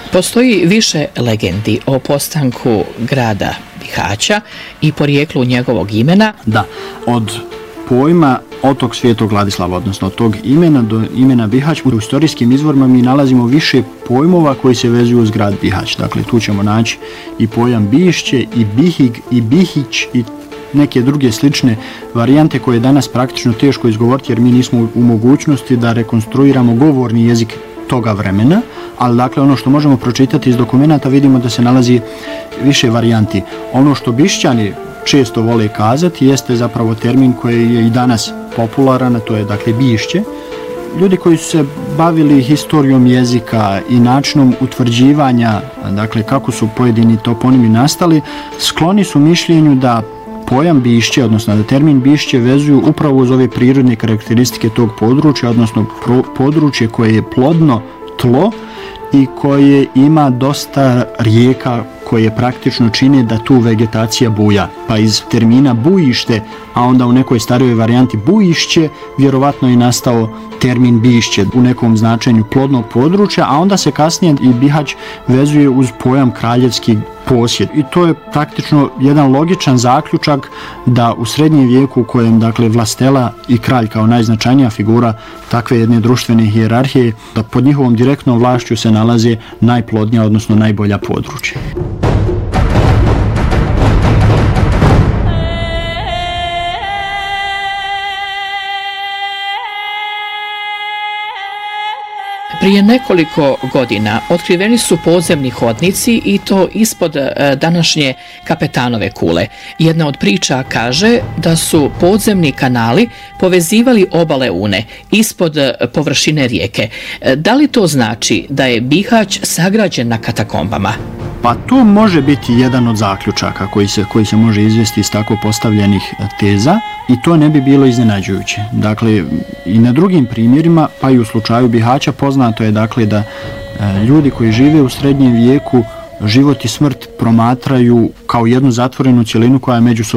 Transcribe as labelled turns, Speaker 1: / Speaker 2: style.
Speaker 1: Postoji više legendi o postanku grada Bihaća i porijeklu njegovog imena.
Speaker 2: Da, od pojma otok Svetog Ladislava, odnosno od tog imena do imena Bihać, u historijskim izvorima mi nalazimo više pojmova koji se vezuju uz grad Bihać. Dakle, tu ćemo naći i pojam Bišće, i Bihig, i Bihić, i neke druge slične varijante koje je danas praktično teško izgovoriti jer mi nismo u mogućnosti da rekonstruiramo govorni jezik toga vremena, ali dakle ono što možemo pročitati iz dokumenta vidimo da se nalazi više varijanti. Ono što Bišćani često vole kazati jeste zapravo termin koji je i danas popularan, a to je dakle Bišće. Ljudi koji su se bavili historijom jezika i načinom utvrđivanja, dakle kako su pojedini toponimi nastali, skloni su mišljenju da pojam Bišće, odnosno da termin Bišće vezuju upravo uz ove prirodne karakteristike tog područja, odnosno područje koje je plodno tlo i koje ima dosta rijeka koje praktično čine da tu vegetacija buja. Pa iz termina bujište, a onda u nekoj starijoj varijanti bujišće, vjerovatno je nastao termin Bišće u nekom značenju plodnog područja, a onda se kasnije i Bihać vezuje uz pojam kraljevski posjed. I to je praktično jedan logičan zaključak da u srednjem vijeku u kojem dakle vlastela i kralj kao najznačajnija figura takve jedne društvene hijerarhije, da pod njihovom direktnom vlašću se nalaze najplodnija, odnosno najbolja područja.
Speaker 1: Prije nekoliko godina otkriveni su podzemni hodnici i to ispod današnje Kapetanove kule. Jedna od priča kaže da su podzemni kanali povezivali obale Une ispod površine rijeke. Da li to znači da je Bihać sagrađen na katakombama?
Speaker 2: Pa to može biti jedan od zaključaka koji se može izvesti iz tako postavljenih teza i to ne bi bilo iznenađujuće. Dakle, i na drugim primjerima, pa i u slučaju Bihaća, poznato je dakle da ljudi koji žive u srednjem vijeku život i smrt promatraju kao jednu zatvorenu cjelinu koja je međusobno